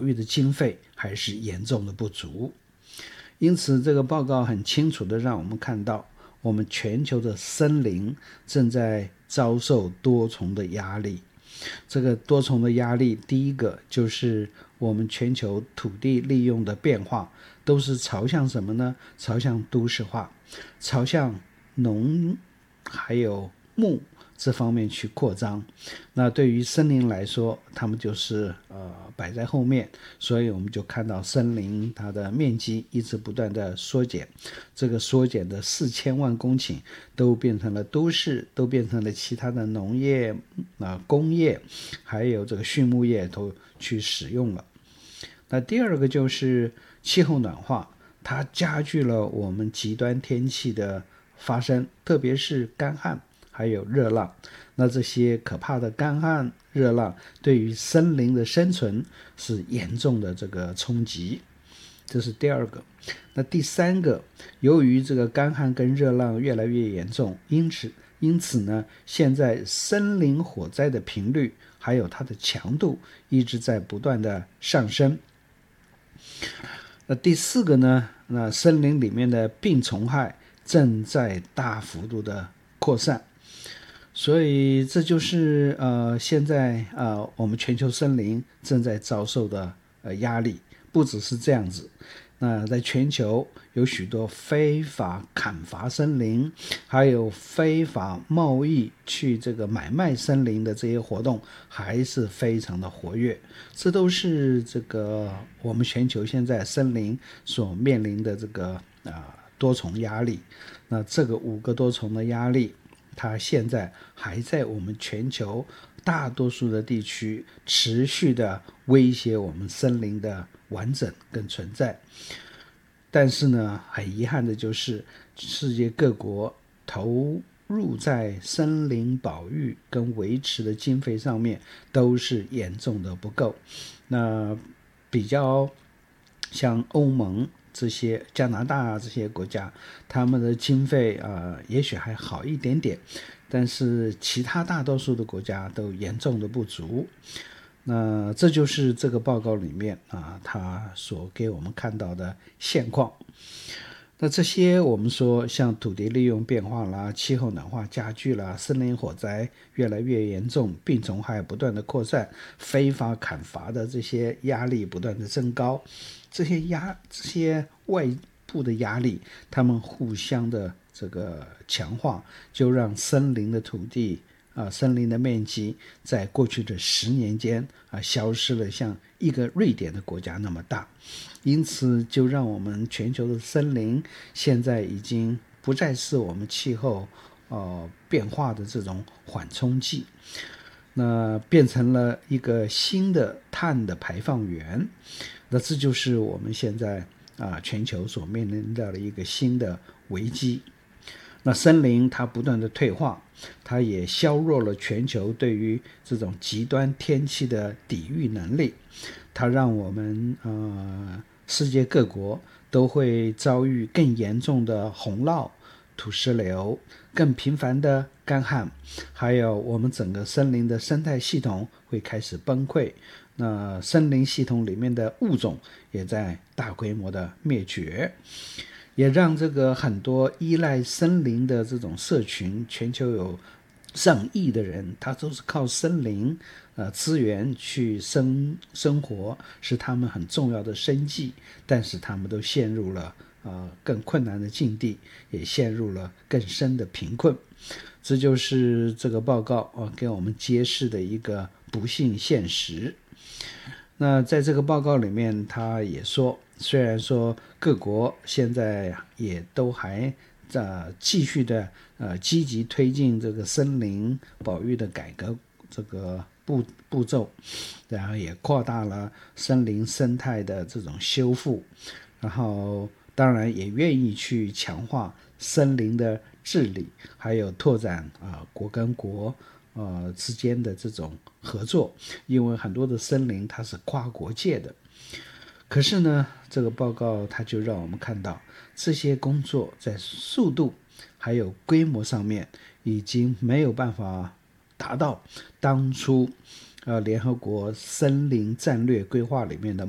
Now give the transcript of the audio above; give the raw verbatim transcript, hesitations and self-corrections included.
保育的经费还是严重的不足。因此这个报告很清楚的让我们看到，我们全球的森林正在遭受多重的压力。这个多重的压力，第一个就是我们全球土地利用的变化都是朝向什么呢？朝向都市化，朝向农还有牧这方面去扩张。那对于森林来说，它们就是呃摆在后面，所以我们就看到森林它的面积一直不断的缩减，这个缩减的四千万公顷都变成了都市，都变成了其他的农业、呃、工业还有这个畜牧业都去使用了。那第二个就是气候暖化，它加剧了我们极端天气的发生，特别是干旱还有热浪。那这些可怕的干旱热浪对于森林的生存是严重的这个冲击，这是第二个。那第三个，由于这个干旱跟热浪越来越严重，因此因此呢，现在森林火灾的频率还有它的强度一直在不断的上升。那第四个呢，那森林里面的病虫害正在大幅度的扩散，所以这就是呃现在呃我们全球森林正在遭受的呃压力。不只是这样子，那在全球有许多非法砍伐森林，还有非法贸易去这个买卖森林的这些活动还是非常的活跃。这都是这个我们全球现在森林所面临的这个啊多重压力。那这个五个多重的压力，它现在还在我们全球大多数的地区持续的威胁我们森林的完整跟存在。但是呢，很遗憾的就是世界各国投入在森林保育跟维持的经费上面都是严重的不够。那比较像欧盟这些、加拿大这些国家，他们的经费啊、呃，也许还好一点点，但是其他大多数的国家都严重的不足。那这就是这个报告里面啊，他所给我们看到的现况。那这些我们说像土地利用变化啦、气候暖化加剧啦、森林火灾越来越严重、病虫害不断的扩散、非法砍伐的这些压力不断的增高，这些压这些外部的压力，他们互相的这个强化，就让森林的土地啊，森林的面积在过去的十年间啊，消失了像一个瑞典的国家那么大。因此就让我们全球的森林现在已经不再是我们气候呃变化的这种缓冲剂，那变成了一个新的碳的排放源。那这就是我们现在啊全球所面临到的一个新的危机。那森林它不断的退化，它也削弱了全球对于这种极端天气的抵御能力，它让我们呃世界各国都会遭遇更严重的洪涝、土石流、更频繁的干旱，还有我们整个森林的生态系统会开始崩溃。那森林系统里面的物种也在大规模的灭绝，也让这个很多依赖森林的这种社群，全球有上亿的人，他都是靠森林呃资源去生生活，是他们很重要的生计，但是他们都陷入了呃更困难的境地，也陷入了更深的贫困。这就是这个报告呃给我们揭示的一个不幸现实。那在这个报告里面，他也说，虽然说各国现在也都还呃继续的呃积极推进这个森林保育的改革这个步步骤，然后也扩大了森林生态的这种修复，然后当然也愿意去强化森林的治理，还有拓展啊、呃、国跟国呃之间的这种合作，因为很多的森林它是跨国界的。可是呢，这个报告它就让我们看到，这些工作在速度还有规模上面已经没有办法达到当初呃联合国森林战略规划里面的